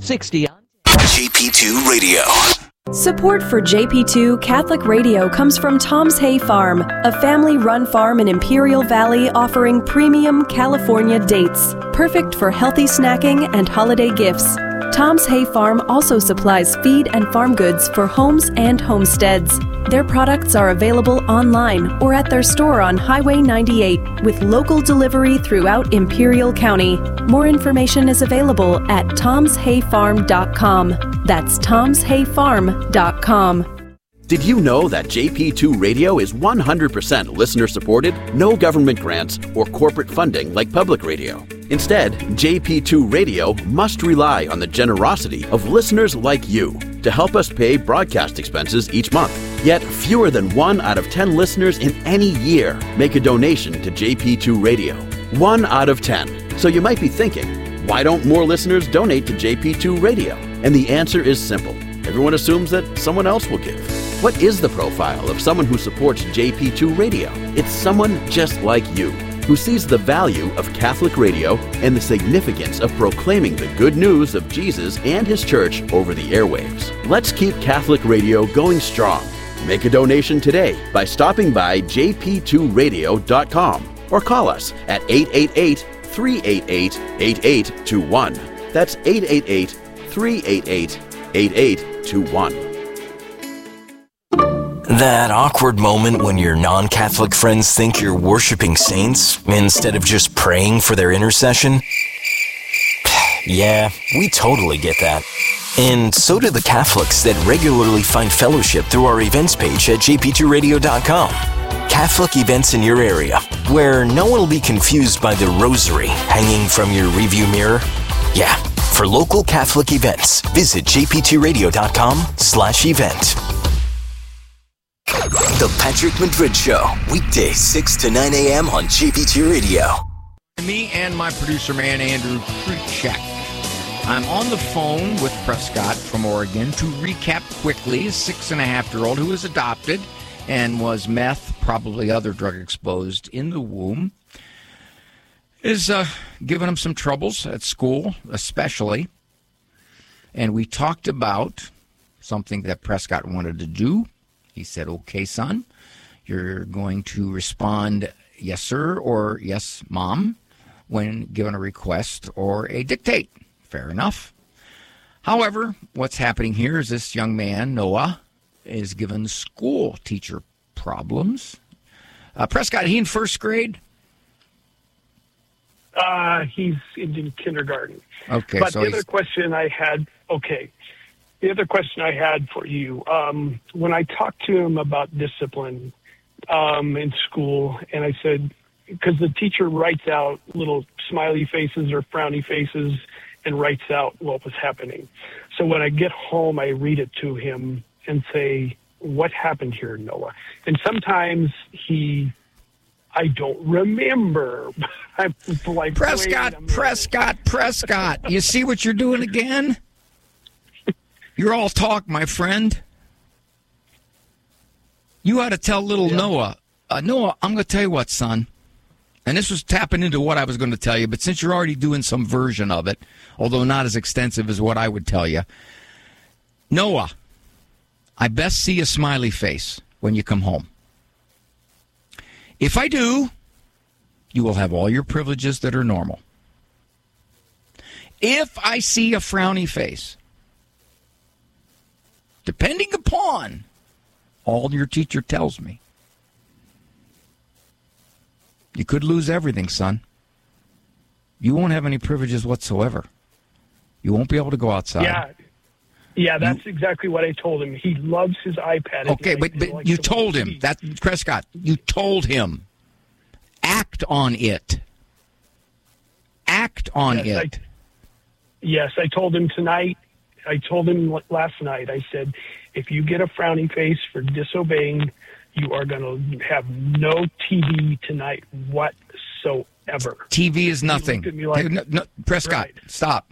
60 on JP2 Radio. Support for JP2 Catholic Radio comes from Tom's Hay Farm, a family-run farm in Imperial Valley offering premium California dates, perfect for healthy snacking and holiday gifts. Tom's Hay Farm also supplies feed and farm goods for homes and homesteads. Their products are available online or at their store on Highway 98 with local delivery throughout Imperial County. More information is available at tomshayfarm.com. That's tomshayfarm.com. Did you know that JP2 Radio is 100% listener-supported? No government grants or corporate funding like public radio. Instead, JP2 Radio must rely on the generosity of listeners like you to help us pay broadcast expenses each month. Yet, fewer than 1 out of 10 listeners in any year make a donation to JP2 Radio. 1 out of 10. So you might be thinking, why don't more listeners donate to JP2 Radio? And the answer is simple. Everyone assumes that someone else will give. What is the profile of someone who supports JP2 Radio? It's someone just like you, who sees the value of Catholic radio and the significance of proclaiming the good news of Jesus and His Church over the airwaves. Let's keep Catholic radio going strong. Make a donation today by stopping by jp2radio.com or call us at 888-388-8821. That's 888-388-8821. That awkward moment when your non-Catholic friends think you're worshiping saints instead of just praying for their intercession? Yeah, we totally get that. And so do the Catholics that regularly find fellowship through our events page at jp2radio.com. Catholic events in your area, where no one will be confused by the rosary hanging from your review mirror. Yeah, for local Catholic events, visit jp2radio.com/event. The Patrick Madrid Show, weekdays 6 to 9 a.m. on JP2 Radio. Me and my producer man, Andrew Krutchak. I'm on the phone with Prescott from Oregon to recap quickly a 6.5-year-old who was adopted and was meth, probably other drug exposed, in the womb. Is giving him some troubles at school, especially. And we talked about something that Prescott wanted to do. He said, okay, son, you're going to respond yes, sir, or yes, mom, when given a request or a dictate. Fair enough. However, what's happening here is this young man, Noah, is given school teacher problems. Prescott, he in first grade? He's in kindergarten. Okay. But so the other question I had for you, when I talked to him about discipline in school, and I said, because the teacher writes out little smiley faces or frowny faces and writes out what was happening. So when I get home, I read it to him and say, what happened here, Noah? And sometimes I don't remember. I'm like, Prescott. You see what you're doing again? You're all talk, my friend. You ought to tell little Noah. Noah, I'm going to tell you what, son. And this was tapping into what I was going to tell you, but since you're already doing some version of it, although not as extensive as what I would tell you, Noah, I best see a smiley face when you come home. If I do, you will have all your privileges that are normal. If I see a frowny face, depending upon all your teacher tells me, you could lose everything, son. You won't have any privileges whatsoever. You won't be able to go outside. Yeah, that's exactly what I told him. He loves his iPad. Okay, but you told him. That, Prescott, you told him. Act on it. Act on it. Yes, I told him tonight. I told him last night. I said, if you get a frowny face for disobeying, you are going to have no TV tonight whatsoever. TV is nothing. No, Prescott, right. Stop.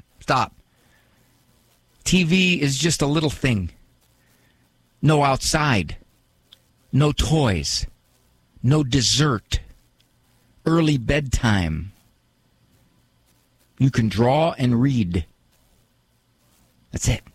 TV is just a little thing. No outside. No toys. No dessert. Early bedtime. You can draw and read. That's it.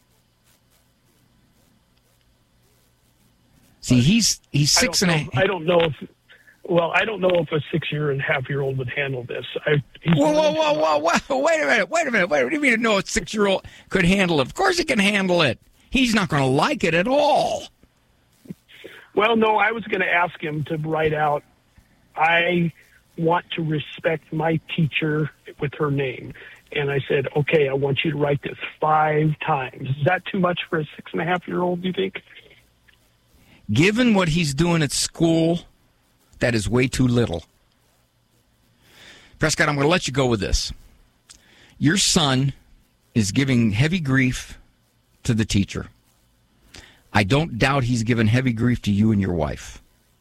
See, he's 6 and a half. I don't know if a 6-year-and-a-half-year-old would handle this. Whoa. Wait a minute. What do you mean no 6-year-old could handle it? Of course he can handle it. He's not going to like it at all. Well, no, I was going to ask him to write out, I want to respect my teacher with her name. And I said, okay, I want you to write this 5 times. Is that too much for a 6-and-a-half-year-old, do you think? Given what he's doing at school, that is way too little. Prescott, I'm going to let you go with this. Your son is giving heavy grief to the teacher. I don't doubt he's given heavy grief to you and your wife.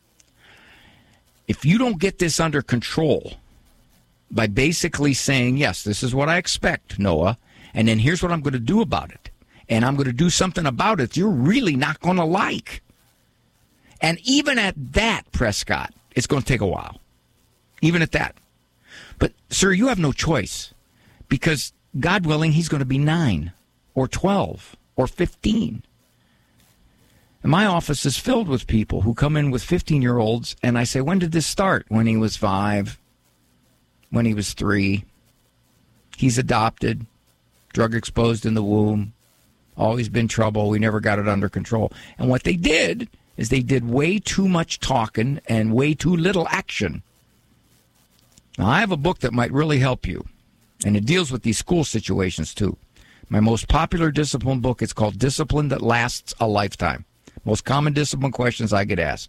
If you don't get this under control by basically saying, yes, this is what I expect, Noah, and then here's what I'm going to do about it, and I'm going to do something about it you're really not going to like. And even at that, Prescott, it's going to take a while. Even at that. But, sir, you have no choice. Because, God willing, he's going to be 9 or 12 or 15. And my office is filled with people who come in with 15-year-olds, and I say, when did this start? When he was 5, when he was 3. He's adopted, drug exposed in the womb, always been trouble. We never got it under control. And what they did is they did way too much talking and way too little action. Now, I have a book that might really help you, and it deals with these school situations, too. My most popular discipline book, it's called Discipline That Lasts a Lifetime. Most common discipline questions I get asked.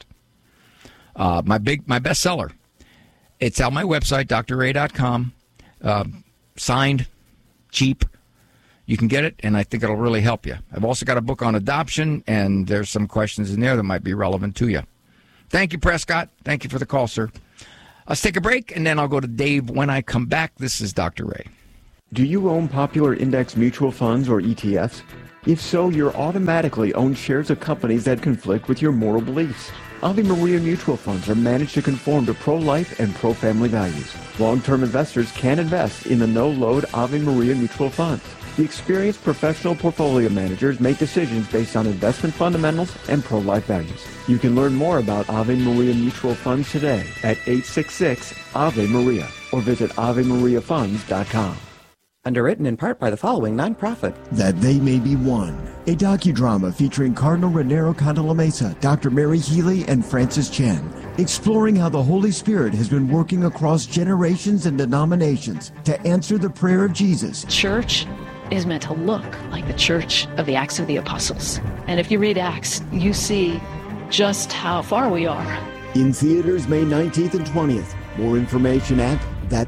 My bestseller. It's on my website, drray.com. Signed, cheap. You can get it, and I think it'll really help you. I've also got a book on adoption, and there's some questions in there that might be relevant to you. Thank you, Prescott. Thank you for the call, sir. Let's take a break, and then I'll go to Dave when I come back. This is Dr. Ray. Do you own popular index mutual funds or ETFs? If so, you're automatically own shares of companies that conflict with your moral beliefs. Ave Maria mutual funds are managed to conform to pro-life and pro-family values. Long-term investors can invest in the no-load Ave Maria mutual funds. The experienced professional portfolio managers make decisions based on investment fundamentals and pro-life values. You can learn more about Ave Maria mutual funds today at 866-AVE-MARIA or visit AveMariaFunds.com. Underwritten in part by the following nonprofit. That They May Be One, a docudrama featuring Cardinal Raniero Cantalamessa, Dr. Mary Healy, and Francis Chen, exploring how the Holy Spirit has been working across generations and denominations to answer the prayer of Jesus. Church is meant to look like the church of the Acts of the Apostles. And if you read Acts, you see just how far we are. In theaters May 19th and 20th. More information at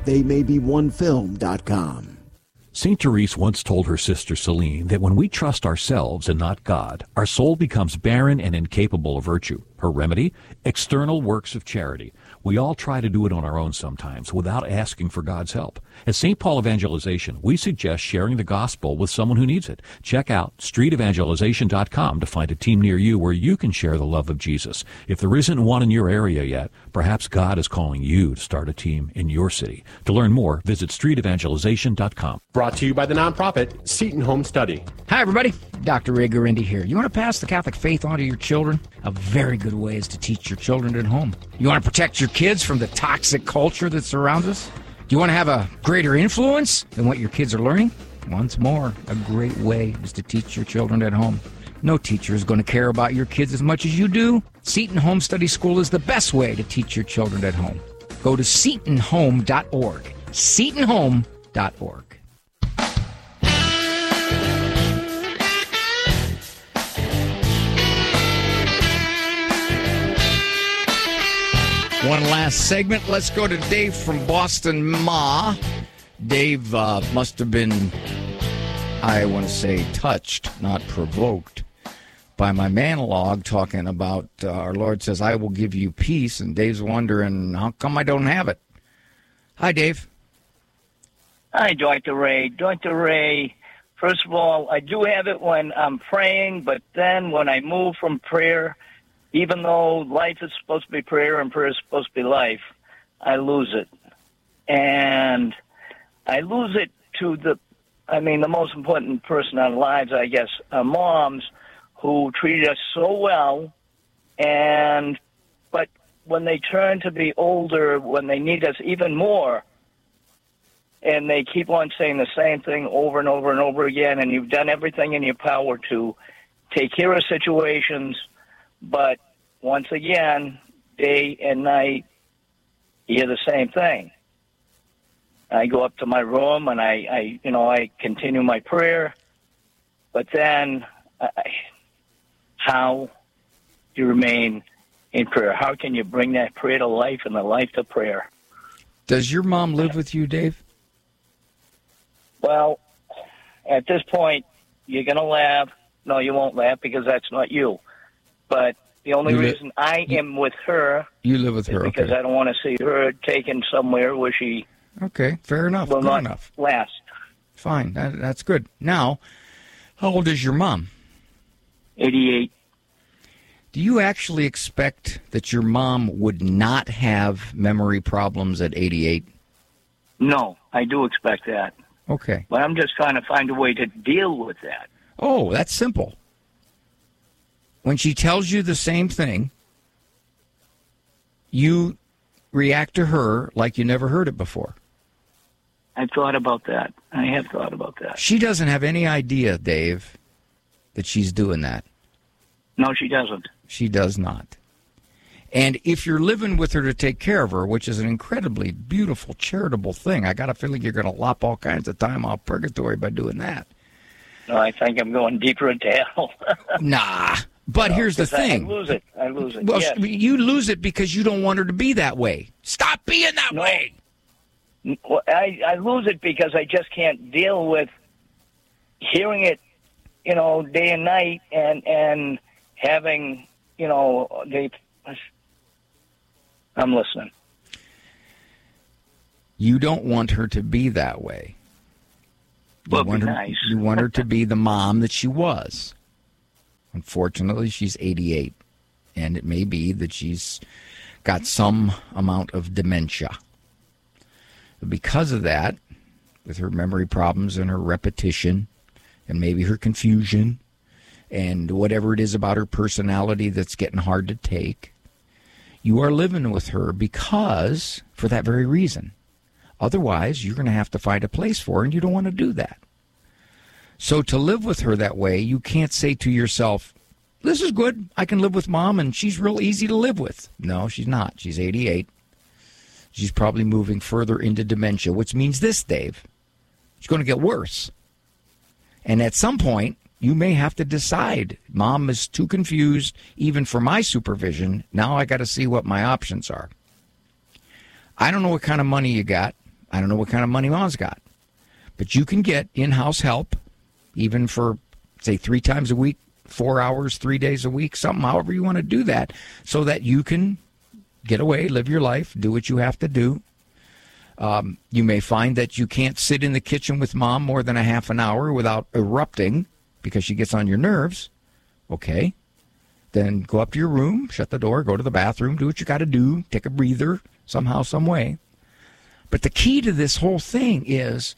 thattheymay-be-one-film.com. St. Therese once told her sister Celine that when we trust ourselves and not God, our soul becomes barren and incapable of virtue. Her remedy? External works of charity. We all try to do it on our own sometimes without asking for God's help. At St. Paul Evangelization, we suggest sharing the gospel with someone who needs it. Check out streetevangelization.com to find a team near you where you can share the love of Jesus. If there isn't one in your area yet, perhaps God is calling you to start a team in your city. To learn more, visit streetevangelization.com. Brought to you by the nonprofit Seton Home Study. Hi, everybody. Dr. Ray Guarendi here. You want to pass the Catholic faith on to your children? A very good way is to teach your children at home. You want to protect your kids from the toxic culture that surrounds us? Do you want to have a greater influence than what your kids are learning? Once more, a great way is to teach your children at home. No teacher is going to care about your kids as much as you do. Seton Home Study School is the best way to teach your children at home. Go to setonhome.org. setonhome.org. One last segment. Let's go to Dave from Boston, Ma. Dave must have been, I want to say, touched, not provoked, by my monologue talking about our Lord says, I will give you peace. And Dave's wondering, how come I don't have it? Hi, Dave. Hi, Dr. Ray. Dr. Ray, first of all, I do have it when I'm praying, but then when I move from prayer, even though life is supposed to be prayer and prayer is supposed to be life, I lose it. And I lose it to the I mean, the most important person in our lives, I guess, are moms who treated us so well, but when they turn to be older, when they need us even more, and they keep on saying the same thing over and over and over again, and you've done everything in your power to take care of situations, but once again, day and night, you hear the same thing. I go up to my room and I continue my prayer, but then how do you remain in prayer? How can you bring that prayer to life and the life to prayer? Does your mom live with you, Dave? Well, at this point, you're going to laugh. No, you won't laugh because that's not you. But the only reason I am with her you live with her, is because I don't want to see her taken somewhere where she fair enough. will Good not enough. last. Fine. That's good. Now, how old is your mom? 88. Do you actually expect that your mom would not have memory problems at 88? No, I do expect that. Okay. But I'm just trying to find a way to deal with that. Oh, that's simple. When she tells you the same thing, you react to her like you never heard it before. I've thought about that. I have thought about that. She doesn't have any idea, Dave, that she's doing that. No, she doesn't. She does not. And if you're living with her to take care of her, which is an incredibly beautiful, charitable thing, I got a feeling you're going to lop all kinds of time off purgatory by doing that. No, I think I'm going deeper into hell. Nah. But here's the thing. I lose it. Well, yes. you lose it because you don't want her to be that way. Stop being that way. Well, I lose it because I just can't deal with hearing it, day and night and having, I'm listening. You don't want her to be that way. You want her to be the mom that she was. Unfortunately, she's 88, and it may be that she's got some amount of dementia. Because of that, with her memory problems and her repetition, and maybe her confusion, and whatever it is about her personality that's getting hard to take, you are living with her because, for that very reason. Otherwise, you're going to have to find a place for her, and you don't want to do that. So to live with her that way, you can't say to yourself, this is good, I can live with Mom, and she's real easy to live with. No, she's not. She's 88. She's probably moving further into dementia, which means this, Dave. It's going to get worse. And at some point, you may have to decide, Mom is too confused, even for my supervision. Now I got to see what my options are. I don't know what kind of money you got. I don't know what kind of money Mom's got. But you can get in-house help, even for, say, 3 times a week, 4 hours, 3 days a week, something, however you want to do that, so that you can get away, live your life, do what you have to do. You may find that you can't sit in the kitchen with Mom more than a half an hour without erupting because she gets on your nerves. Okay. Then go up to your room, shut the door, go to the bathroom, do what you got to do, take a breather somehow, some way. But the key to this whole thing is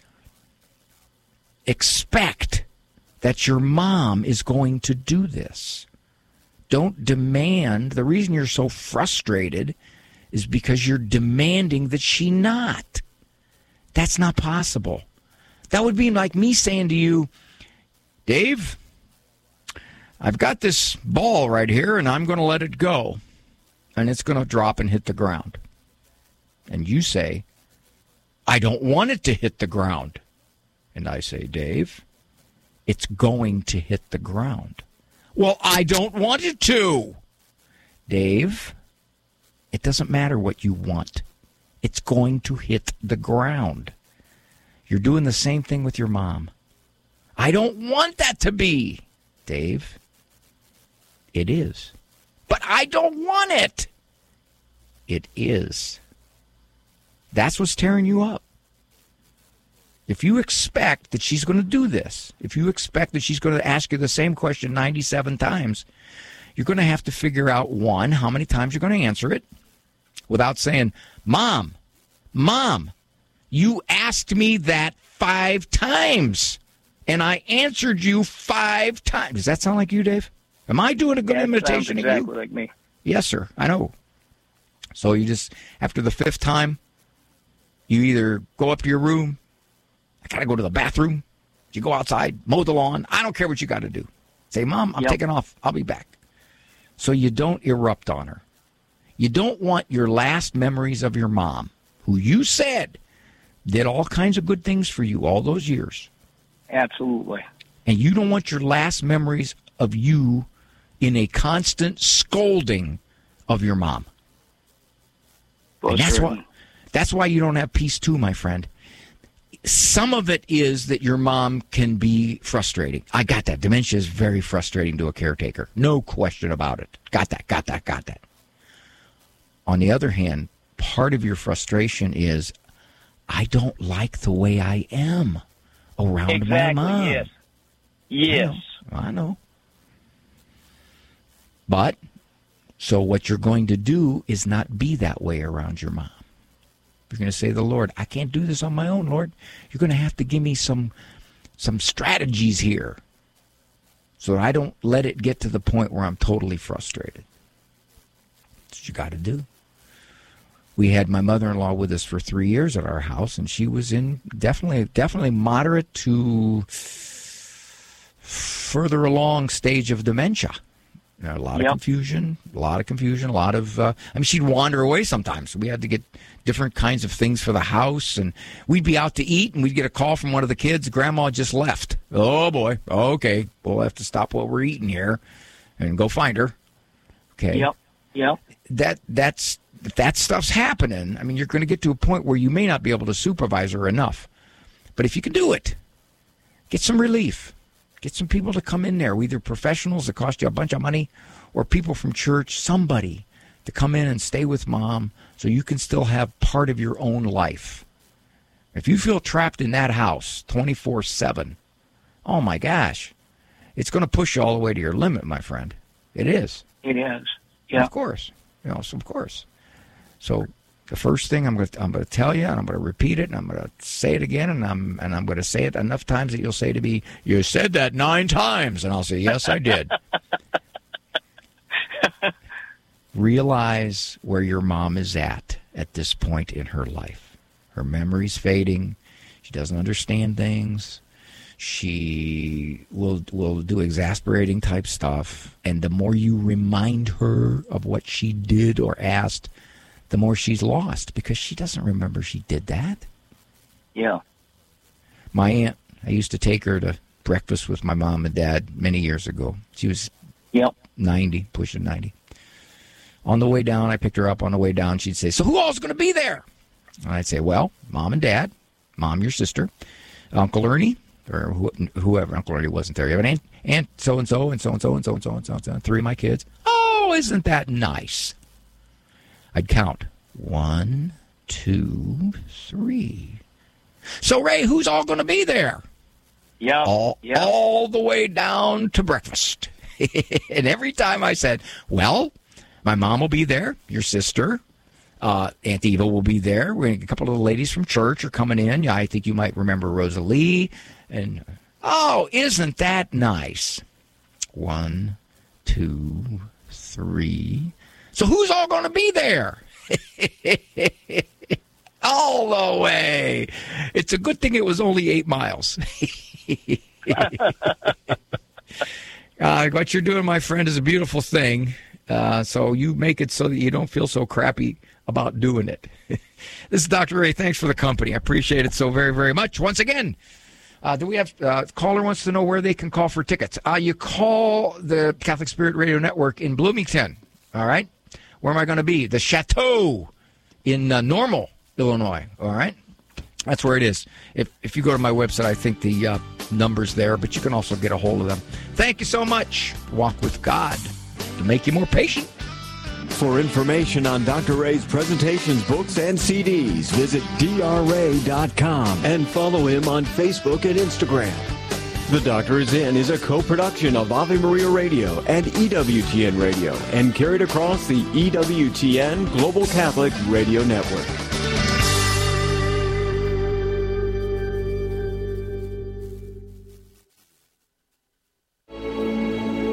expect that your mom is going to do this. Don't demand. The reason you're so frustrated is because you're demanding that she not. That's not possible. That would be like me saying to you, Dave, I've got this ball right here, and I'm going to let it go, and it's going to drop and hit the ground. And you say, I don't want it to hit the ground. And I say, Dave, it's going to hit the ground. Well, I don't want it to. Dave, it doesn't matter what you want. It's going to hit the ground. You're doing the same thing with your mom. I don't want that to be. Dave, it is. But I don't want it. It is. That's what's tearing you up. If you expect that she's going to do this, if you expect that she's going to ask you the same question 97 times, you're going to have to figure out, one, how many times you're going to answer it without saying, Mom, you asked me that 5 times. And I answered you 5 times. Does that sound like you, Dave? Am I doing a good imitation of you? Exactly like me. Yes, sir. I know. So you just, after the 5th time, you either go up to your room, I got to go to the bathroom, you go outside, mow the lawn. I don't care what you got to do. Say, Mom, I'm taking off. I'll be back. So you don't erupt on her. You don't want your last memories of your mom, who you said did all kinds of good things for you all those years. Absolutely. And you don't want your last memories of you in a constant scolding of your mom. And that's why you don't have peace too, my friend. Some of it is that your mom can be frustrating. I got that. Dementia is very frustrating to a caretaker. No question about it. Got that. On the other hand, part of your frustration is, I don't like the way I am around my mom. Yes. Yes. I know. But, so what you're going to do is not be that way around your mom. You're going to say to the Lord, I can't do this on my own, Lord. You're going to have to give me some strategies here so that I don't let it get to the point where I'm totally frustrated. That's what you got to do. We had my mother-in-law with us for 3 years at our house, and she was in definitely moderate to further along stage of dementia. A lot of confusion, she'd wander away sometimes. We had to get different kinds of things for the house, and we'd be out to eat, and we'd get a call from one of the kids, Grandma just left. Oh, boy. Okay. We'll have to stop what we're eating here and go find her. Okay. Yep. That stuff's happening. I mean, you're going to get to a point where you may not be able to supervise her enough. But if you can do it, get some relief. Get some people to come in there, either professionals that cost you a bunch of money or people from church, somebody to come in and stay with Mom so you can still have part of your own life. If you feel trapped in that house 24/7, oh my gosh, it's going to push you all the way to your limit, my friend. It is. It is. Yeah. Of course. Of course. So the first thing I'm going to tell you, and I'm going to repeat it, and I'm going to say it again, and I'm going to say it enough times that you'll say to me, "You said that 9 times," and I'll say, "Yes, I did." Realize where your mom is at this point in her life. Her memory's fading. She doesn't understand things. She will do exasperating type stuff, and the more you remind her of what she did or asked, the more she's lost, because she doesn't remember she did that. Yeah. My aunt, I used to take her to breakfast with my mom and dad many years ago. She was 90, pushing 90. On the way down, I picked her up on the way down. She'd say, "So who all's going to be there?" And I'd say, "Well, Mom and Dad, Mom, your sister, Uncle Ernie," or whoever. Uncle Ernie wasn't there. You have an aunt so-and-so, and so-and-so, and so-and-so, and so-and-so, and 3 of my kids. Oh, isn't that nice? I'd count 1, 2, 3. So, Ray, who's all going to be there? Yeah. All the way down to breakfast. And every time I said, "Well, my mom will be there, your sister, Aunt Eva will be there. A couple of the ladies from church are coming in. I think you might remember Rosalie. And, oh, isn't that nice? 1, 2, 3. So who's all going to be there?" All the way. It's a good thing it was only 8 miles. What you're doing, my friend, is a beautiful thing. So you make it so that you don't feel so crappy about doing it. This is Dr. Ray. Thanks for the company. I appreciate it so very, very much. Once again, do we have caller wants to know where they can call for tickets? You call the Catholic Spirit Radio Network in Bloomington. All right. Where am I going to be? The Chateau in Normal, Illinois. All right. That's where it is. If you go to my website, I think the number's there, but you can also get a hold of them. Thank you so much. Walk with God to make you more patient. For information on Dr. Ray's presentations, books, and CDs, visit drray.com and follow him on Facebook and Instagram. The Doctor Is In is a co-production of Ave Maria Radio and EWTN Radio and carried across the EWTN Global Catholic Radio Network.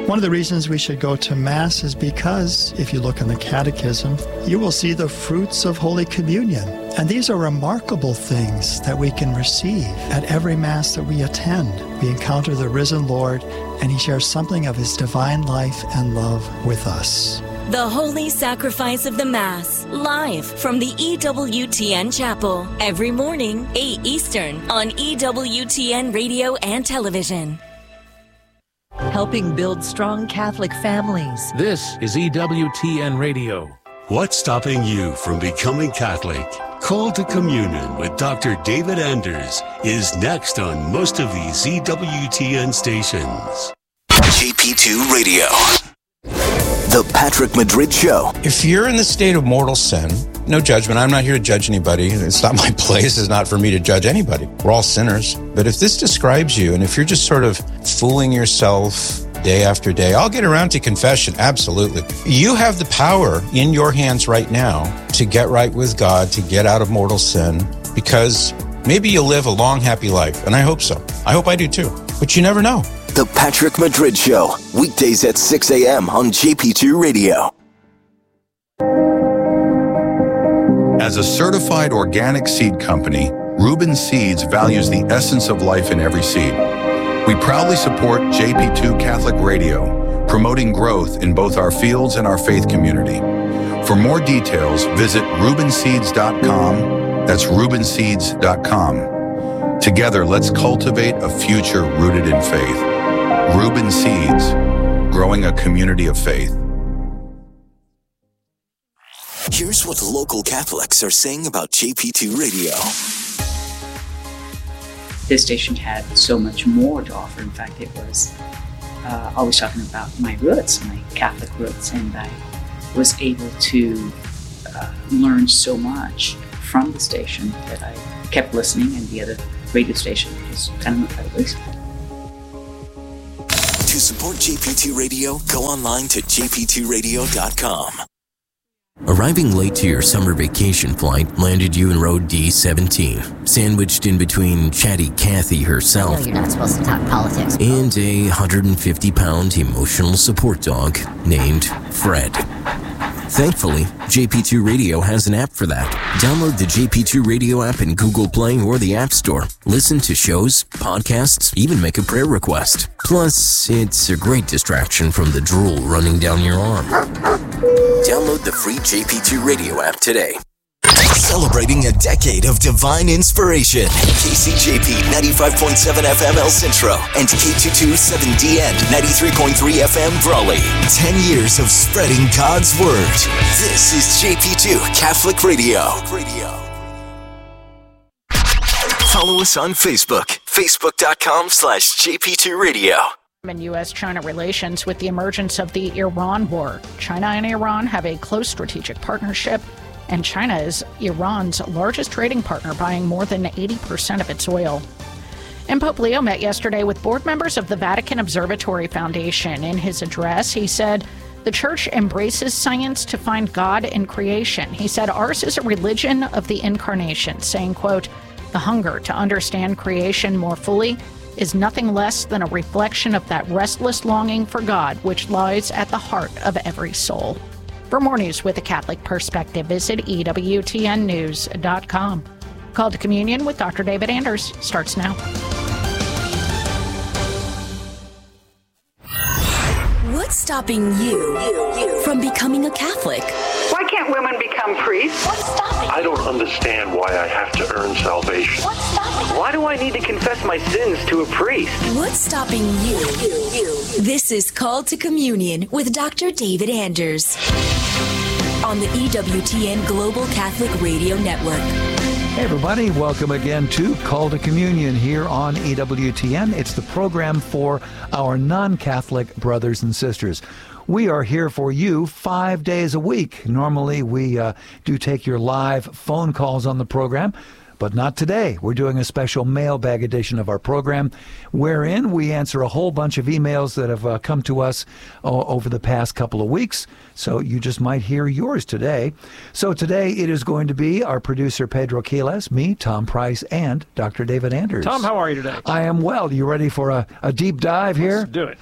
One of the reasons we should go to Mass is because, if you look in the Catechism, you will see the fruits of Holy Communion. And these are remarkable things that we can receive at every Mass that we attend. We encounter the risen Lord, and He shares something of His divine life and love with us. The Holy Sacrifice of the Mass, live from the EWTN Chapel, every morning, 8 Eastern, on EWTN Radio and Television. Helping build strong Catholic families. This is EWTN Radio. What's stopping you from becoming Catholic? Call to Communion with Dr. David Anders is next on most of these EWTN stations. JP2 Radio. The Patrick Madrid Show. If you're in the state of mortal sin, no judgment. I'm not here to judge anybody. It's not my place. It's not for me to judge anybody. We're all sinners. But if this describes you, and if you're just sort of fooling yourself day after day, I'll get around to confession. Absolutely. You have the power in your hands right now to get right with God, to get out of mortal sin, because maybe you'll live a long, happy life. And I hope so. I hope I do too. But you never know. The Patrick Madrid Show, weekdays at 6 a.m. on JP2 Radio. As a certified organic seed company, Reuben Seeds values the essence of life in every seed. We proudly support JP2 Catholic Radio, promoting growth in both our fields and our faith community. For more details, visit ReubenSeeds.com. That's ReubenSeeds.com. Together, let's cultivate a future rooted in faith. Reuben Seeds, growing a community of faith. Here's what local Catholics are saying about JP2 Radio. This station had so much more to offer. In fact, it was always talking about my roots, my Catholic roots, and I was able to learn so much from the station that I kept listening, and the other radio station just kind of went by the wayside. To support JP2 Radio, go online to jp2radio.com. Arriving late to your summer vacation flight landed you in row D17, sandwiched in between chatty Kathy herself. I know you're not supposed to talk politics. And a 150-pound emotional support dog named Fred. Thankfully, JP2 Radio has an app for that. Download the JP2 Radio app in Google Play or the App Store. Listen to shows, podcasts, even make a prayer request. Plus, it's a great distraction from the drool running down your arm. Download the free JP2 Radio app today. Celebrating a decade of divine inspiration. KCJP 95.7 FM El Centro and K22 7DN 93.3 FM Brawley. 10 years of spreading God's Word. This is JP2 Catholic Radio. Follow us on Facebook. Facebook.com/JP2 Radio. In U.S.-China relations with the emergence of the Iran war. China and Iran have a close strategic partnership, and China is Iran's largest trading partner, buying more than 80% of its oil. And Pope Leo met yesterday with board members of the Vatican Observatory Foundation. In his address, he said, "The Church embraces science to find God in creation." He said, "Ours is a religion of the incarnation," saying, quote, "The hunger to understand creation more fully is nothing less than a reflection of that restless longing for God which lies at the heart of every soul." For more news with a Catholic perspective, visit EWTNnews.com. Call to Communion with Dr. David Anders starts now. What's stopping you from becoming a Catholic? Why can't women become priests? What's stopping? I don't understand why I have to earn salvation. What's stopping? Why do I need to confess my sins to a priest? What's stopping you? This is Call to Communion with Dr. David Anders on the EWTN Global Catholic Radio Network. Hey everybody, welcome again to Call to Communion here on EWTN. It's the program for our non-Catholic brothers and sisters. We are here for you 5 days a week. Normally we do take your live phone calls on the program, but not today. We're doing a special mailbag edition of our program wherein we answer a whole bunch of emails that have come to us over the past couple of weeks. So you just might hear yours today. So today it is going to be our producer Pedro Quiles, me, Tom Price, and Dr. David Anders. Tom, how are you today? I am well. You ready for a deep dive here? Let's do it.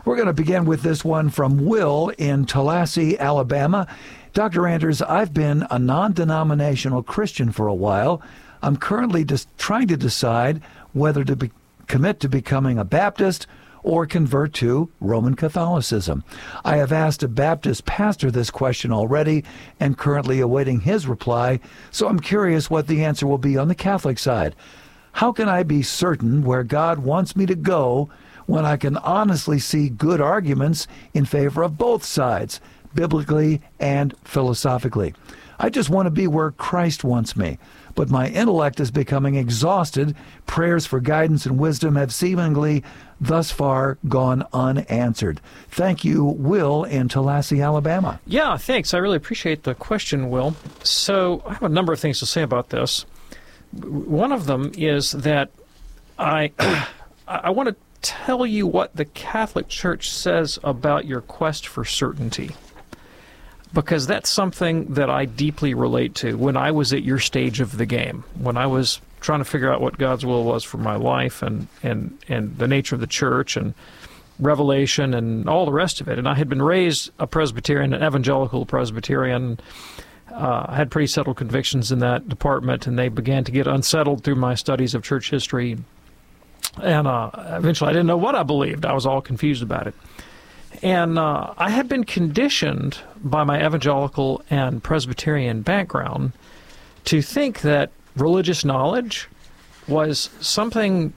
We're going to begin with this one from Will in Tallahassee, Alabama. Dr. Anders, I've been a non-denominational Christian for a while. I'm currently just trying to decide whether to commit to becoming a Baptist or convert to Roman Catholicism. I have asked a Baptist pastor this question already and currently awaiting his reply, so I'm curious what the answer will be on the Catholic side. How can I be certain where God wants me to go when I can honestly see good arguments in favor of both sides, biblically and philosophically? I just want to be where Christ wants me, but my intellect is becoming exhausted. Prayers for guidance and wisdom have seemingly thus far gone unanswered. Thank you, Will in Tallahassee, Alabama. Yeah, thanks. I really appreciate the question, Will. So I have a number of things to say about this. One of them is that I want to tell you what the Catholic Church says about your quest for certainty, because that's something that I deeply relate to when I was at your stage of the game, when I was trying to figure out what God's will was for my life and the nature of the church and revelation and all the rest of it. And I had been raised a Presbyterian, an evangelical Presbyterian. I had pretty settled convictions in that department, and they began to get unsettled through my studies of church history. And eventually I didn't know what I believed. I was all confused about it. And I had been conditioned by my evangelical and Presbyterian background to think that religious knowledge was something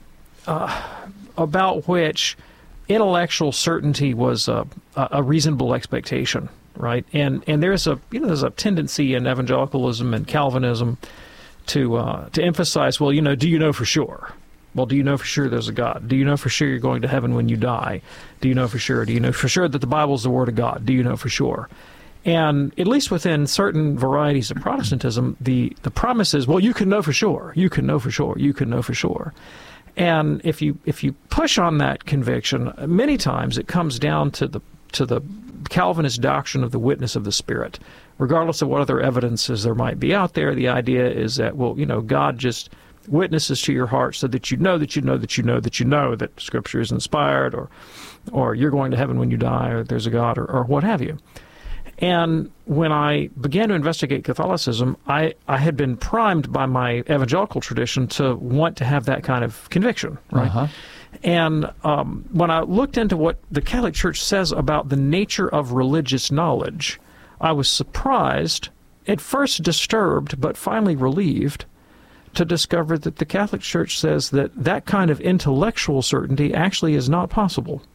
about which intellectual certainty was a reasonable expectation, right? And there's a tendency in evangelicalism and Calvinism to emphasize, well, do you know for sure? Well, do you know for sure there's a God? Do you know for sure you're going to heaven when you die? Do you know for sure? Do you know for sure that the Bible is the Word of God? Do you know for sure? And at least within certain varieties of Protestantism, the promise is, well, you can know for sure. You can know for sure. You can know for sure. And if you push on that conviction, many times it comes down to the Calvinist doctrine of the witness of the Spirit. Regardless of what other evidences there might be out there, the idea is that, well, God just witnesses to your heart so that you know that you know that you know that you know that Scripture is inspired, or you're going to heaven when you die, or there's a God, or what have you. And when I began to investigate Catholicism, I had been primed by my evangelical tradition to want to have that kind of conviction, right? Uh-huh. And when I looked into what the Catholic Church says about the nature of religious knowledge, I was surprised, at first disturbed, but finally relieved, to discover that the Catholic Church says that kind of intellectual certainty actually is not possible.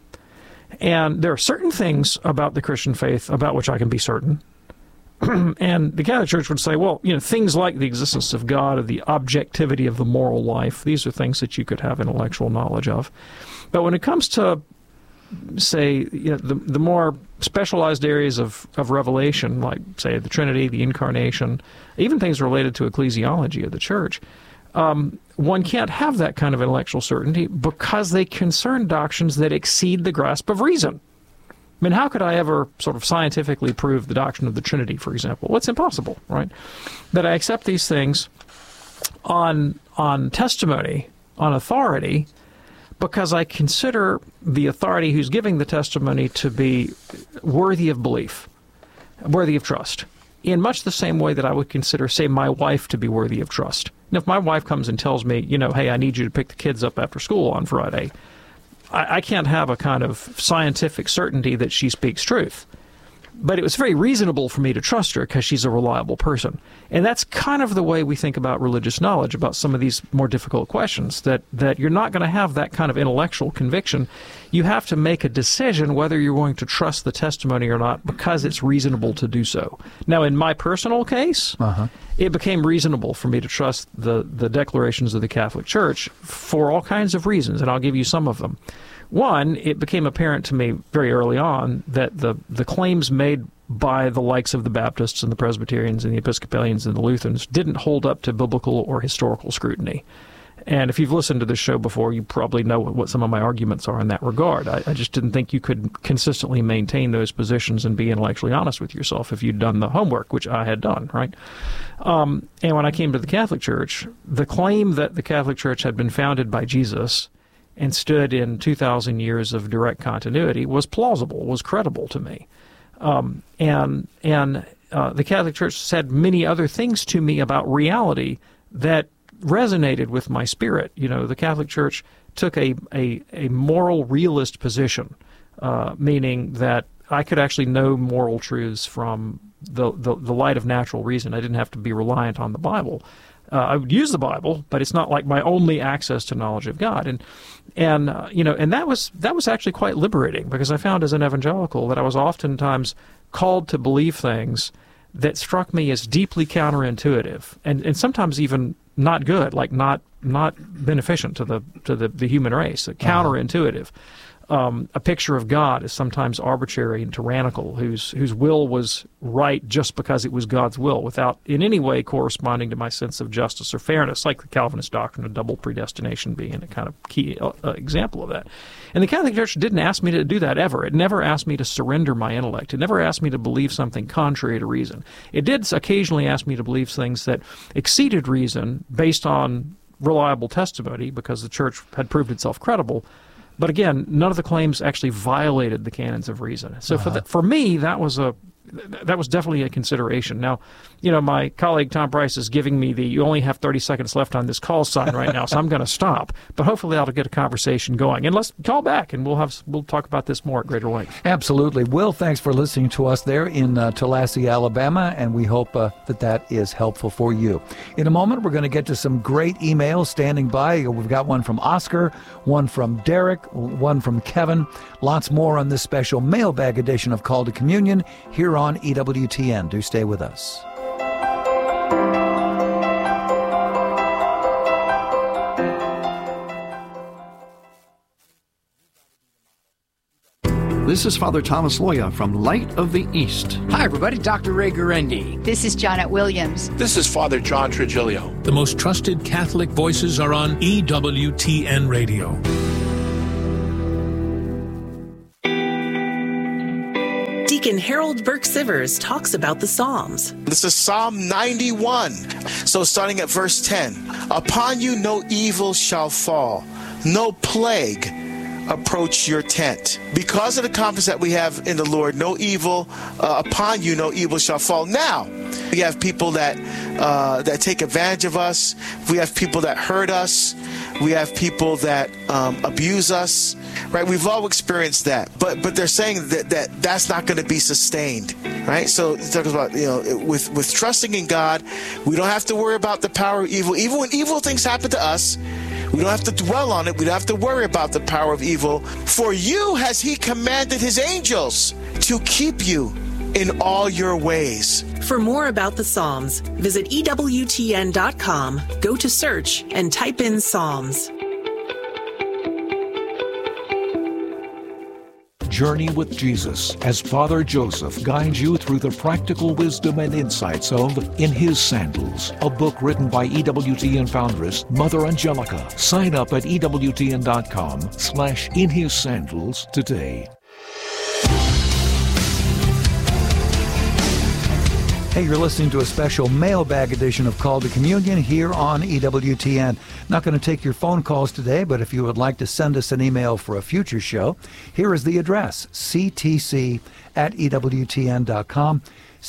And there are certain things about the Christian faith about which I can be certain. And the Catholic Church would say, well, things like the existence of God or the objectivity of the moral life, these are things that you could have intellectual knowledge of. But when it comes to, say, the more specialized areas of revelation, like, say, the Trinity, the Incarnation, even things related to ecclesiology of the Church, one can't have that kind of intellectual certainty because they concern doctrines that exceed the grasp of reason. I mean, how could I ever sort of scientifically prove the doctrine of the Trinity, for example? Well, it's impossible, right? But I accept these things on testimony, on authority, because I consider the authority who's giving the testimony to be worthy of belief, worthy of trust, in much the same way that I would consider, say, my wife to be worthy of trust. And if my wife comes and tells me, hey, I need you to pick the kids up after school on Friday, I can't have a kind of scientific certainty that she speaks truth. But it was very reasonable for me to trust her because she's a reliable person. And that's kind of the way we think about religious knowledge, about some of these more difficult questions, that you're not going to have that kind of intellectual conviction. You have to make a decision whether you're going to trust the testimony or not because it's reasonable to do so. Now, in my personal case, it became reasonable for me to trust the declarations of the Catholic Church for all kinds of reasons, and I'll give you some of them. One, it became apparent to me very early on that the claims made by the likes of the Baptists and the Presbyterians and the Episcopalians and the Lutherans didn't hold up to biblical or historical scrutiny. And if you've listened to this show before, you probably know what some of my arguments are in that regard. I just didn't think you could consistently maintain those positions and be intellectually honest with yourself if you'd done the homework, which I had done, right? And when I came to the Catholic Church, the claim that the Catholic Church had been founded by Jesus and stood in 2,000 years of direct continuity was plausible, was credible to me. And the Catholic Church said many other things to me about reality that resonated with my spirit. You know, the Catholic Church took a moral realist position, meaning that I could actually know moral truths from the light of natural reason. I didn't have to be reliant on the Bible. I would use the Bible, but it's not like my only access to knowledge of God. And that was actually quite liberating, because I found as an evangelical that I was oftentimes called to believe things that struck me as deeply counterintuitive and sometimes even not good, like not beneficent to the human race, counterintuitive. A picture of God is sometimes arbitrary and tyrannical, whose will was right just because it was God's will, without in any way corresponding to my sense of justice or fairness, like the Calvinist doctrine of double predestination being a kind of key example of that. And the Catholic Church didn't ask me to do that ever. It never asked me to surrender my intellect. It never asked me to believe something contrary to reason. It did occasionally ask me to believe things that exceeded reason based on reliable testimony, because the Church had proved itself credible. But again, none of the claims actually violated the canons of reason. So for me, that was definitely a consideration. Now, you know, my colleague Tom Price is giving me you only have 30 seconds left on this call sign right now, so I'm going to stop. But hopefully that'll get a conversation going. And let's call back, and we'll talk about this more at greater length. Absolutely. Will, thanks for listening to us there in Tallahassee, Alabama, and we hope that is helpful for you. In a moment, we're going to get to some great emails standing by. We've got one from Oscar, one from Derek, one from Kevin. Lots more on this special mailbag edition of Call to Communion here on EWTN. Do stay with us. This is Father Thomas Loya from Light of the East. Hi, everybody. Dr. Ray Guarendi. This is Janet Williams. This is Father John Trigilio. The most trusted Catholic voices are on EWTN Radio. Deacon Harold Burke-Sivers talks about the Psalms. This is Psalm 91. So starting at verse 10. Upon you no evil shall fall, no plague approach your tent. Because of the confidence that we have in the Lord, no evil upon you, no evil shall fall. Now, we have people that take advantage of us. We have people that hurt us. We have people that abuse us. Right? We've all experienced that. But they're saying that's not going to be sustained. Right? So it talks about, with trusting in God, we don't have to worry about the power of evil. Even when evil things happen to us, we don't have to dwell on it. We don't have to worry about the power of evil. For you has he commanded his angels to keep you in all your ways. For more about the Psalms, visit EWTN.com, go to search, and type in Psalms. Journey with Jesus as Father Joseph guides you through the practical wisdom and insights of In His Sandals, a book written by EWTN foundress Mother Angelica. Sign up at EWTN.com/InHisSandals today. Hey, you're listening to a special mailbag edition of Call to Communion here on EWTN. Not going to take your phone calls today, but if you would like to send us an email for a future show, here is the address, ctc@EWTN.com,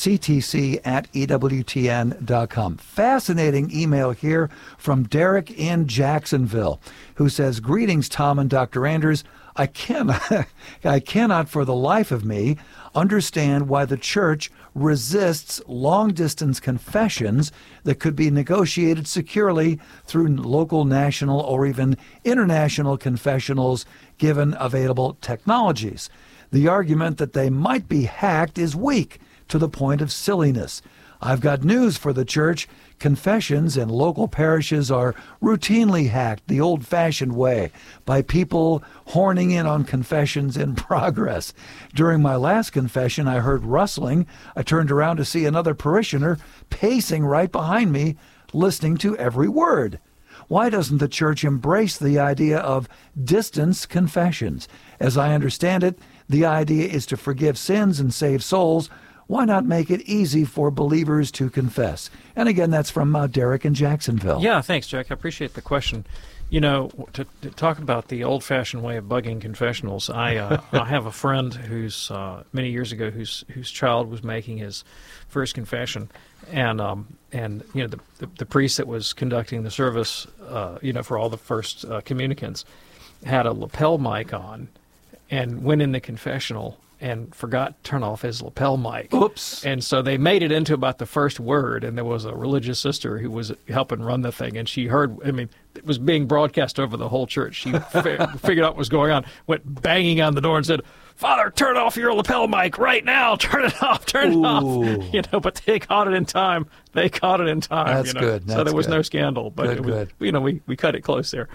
ctc@EWTN.com. Fascinating email here from Derek in Jacksonville, who says, "Greetings, Tom and Dr. Anders. I cannot for the life of me understand why the Church resists long-distance confessions that could be negotiated securely through local, national, or even international confessionals given available technologies. The argument that they might be hacked is weak to the point of silliness. I've got news for the Church. Confessions in local parishes are routinely hacked the old-fashioned way by people horning in on confessions in progress. During my last confession, I heard rustling. I turned around to see another parishioner pacing right behind me, listening to every word. Why doesn't the Church embrace the idea of distance confessions? As I understand it, the idea is to forgive sins and save souls. Why not make it easy for believers to confess?" And again, that's from Derek in Jacksonville. Yeah, thanks, Jack. I appreciate the question. To talk about the old-fashioned way of bugging confessionals, I have a friend who's many years ago whose child was making his first confession, and the priest that was conducting the service, for all the first communicants, had a lapel mic on, and went in the confessional and forgot to turn off his lapel mic. Oops. And so they made it into about the first word, and there was a religious sister who was helping run the thing, and she heard, it was being broadcast over the whole church. She figured out what was going on, went banging on the door and said, "Father, turn off your lapel mic right now. Turn it off, turn it off." But they caught it in time. That's good. So there was no scandal. But good. We cut it close there.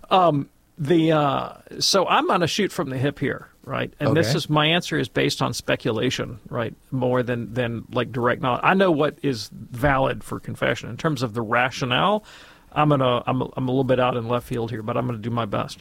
So I'm going to shoot from the hip here, right? And this is my answer is based on speculation, right? More than like direct knowledge. I know what is valid for confession in terms of the rationale. I'm a little bit out in left field here, but I'm going to do my best.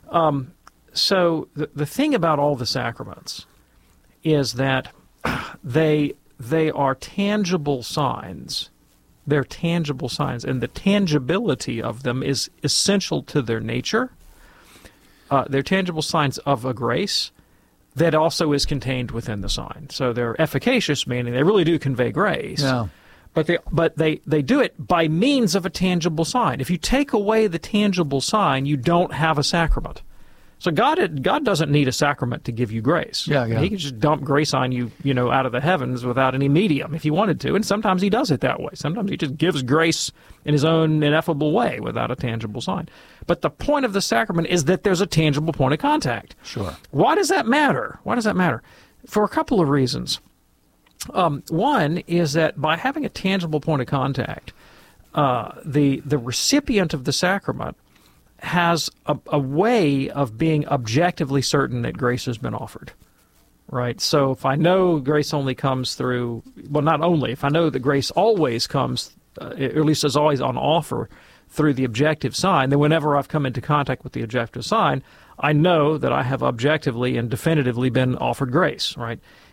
So the thing about all the sacraments is that they are tangible signs. They're tangible signs, and the tangibility of them is essential to their nature. They're tangible signs of a grace that also is contained within the sign. So they're efficacious, meaning they really do convey grace. Yeah. But they do it by means of a tangible sign. If you take away the tangible sign, you don't have a sacrament. So God doesn't need a sacrament to give you grace. Yeah. He can just dump grace on you, out of the heavens without any medium if he wanted to. And sometimes he does it that way. Sometimes he just gives grace in his own ineffable way without a tangible sign. But the point of the sacrament is that there's a tangible point of contact. Sure. Why does that matter? For a couple of reasons. One is that by having a tangible point of contact, the recipient of the sacrament has a way of being objectively certain that grace has been offered, right? So if I know grace only comes through, if I know that grace always comes, or at least is always on offer through the objective sign, then whenever I've come into contact with the objective sign, I know that I have objectively and definitively been offered grace, right?